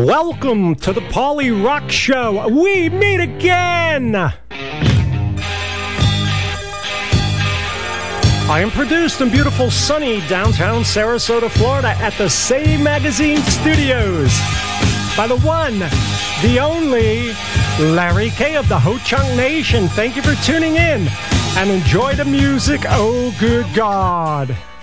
Welcome to the Polly Rock Show. We meet again. I am produced in beautiful sunny downtown Sarasota, Florida at the Say Magazine Studios by the one, the only Larry K of the Ho Chunk Nation. Thank you for tuning in and enjoy the music. Oh, good God.